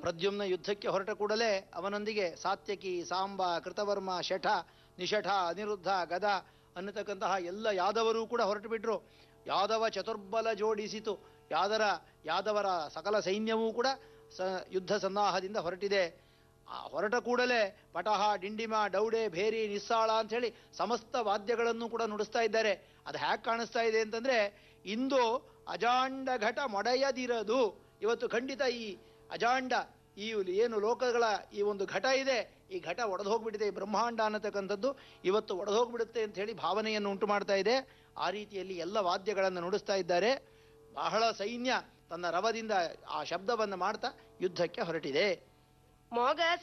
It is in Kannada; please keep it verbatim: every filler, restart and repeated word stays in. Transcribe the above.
ಪ್ರದ್ಯುಮ್ನ ಯುದ್ಧಕ್ಕೆ ಹೊರಟ ಕೂಡಲೇ ಅವನೊಂದಿಗೆ ಸಾತ್ಯಕಿ, ಸಾಂಬ, ಕೃತವರ್ಮ, ಶಠ, ನಿಷಠ, ಅನಿರುದ್ಧ, ಗದ ಅನ್ನತಕ್ಕಂತಹ ಎಲ್ಲ ಯಾದವರೂ ಕೂಡ ಹೊರಟು ಬಿಟ್ರು. ಯಾದವ ಚತುರ್ಬಲ ಜೋಡಿಸಿತು. ಯಾದರ ಯಾದವರ ಸಕಲ ಸೈನ್ಯವೂ ಕೂಡ ಸ ಯುದ್ಧ ಸನ್ನಾಹದಿಂದ ಹೊರಟಿದೆ. ಆ ಹೊರಟ ಕೂಡಲೇ ಪಟಹ, ಡಿಂಡಿಮ, ಡೌಡೆ, ಭೇರಿ, ನಿಸ್ಸಾಳ ಅಂಥೇಳಿ ಸಮಸ್ತ ವಾದ್ಯಗಳನ್ನು ಕೂಡ ನುಡಿಸ್ತಾ ಇದ್ದಾರೆ. ಅದು ಹ್ಯಾಕ್ ಕಾಣಿಸ್ತಾ ಇದೆ ಅಂತಂದರೆ, ಇಂದು ಅಜಾಂಡ ಘಟ ಮೊಡೆಯದಿರದು. ಇವತ್ತು ಖಂಡಿತ ಈ ಅಜಾಂಡ, ಈ ಏನು ಲೋಕಗಳ ಈ ಒಂದು ಘಟ ಇದೆ, ಈ ಘಟ ಒಡೆದು ಹೋಗ್ಬಿಟ್ಟಿದೆ. ಈ ಬ್ರಹ್ಮಾಂಡ ಅನ್ನತಕ್ಕಂಥದ್ದು ಇವತ್ತು ಒಡೆದು ಹೋಗ್ಬಿಡುತ್ತೆ ಅಂತ ಹೇಳಿ ಭಾವನೆಯನ್ನು ಉಂಟು ಮಾಡ್ತಾ ಇದೆ. ಆ ರೀತಿಯಲ್ಲಿ ಎಲ್ಲ ವಾದ್ಯಗಳನ್ನು ನುಡಿಸ್ತಾ ಇದ್ದಾರೆ. ಬಹಳ ಸೈನ್ಯ ತನ್ನ ರವದಿಂದ ಆ ಶಬ್ದವನ್ನು ಮಾಡ್ತಾ ಯುದ್ಧಕ್ಕೆ ಹೊರಟಿದೆ. ಮೋಗ